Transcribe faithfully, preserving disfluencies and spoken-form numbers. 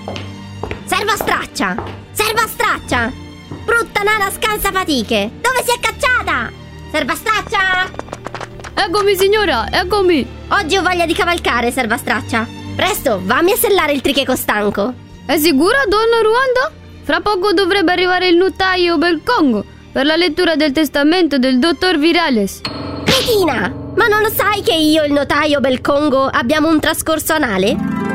Serva straccia! Serva straccia! Brutta nana scansa fatiche! Dove si è cacciata? Serva straccia! Eccomi signora, eccomi! Oggi ho voglia di cavalcare, serva straccia! Presto, vammi a sellare il tricheco stanco! È sicura, donna Ruanda? Fra poco dovrebbe arrivare il notaio Belcongo per la lettura del testamento del dottor Virales. Cretina! Ma non lo sai che io e il notaio Belcongo abbiamo un trascorso anale?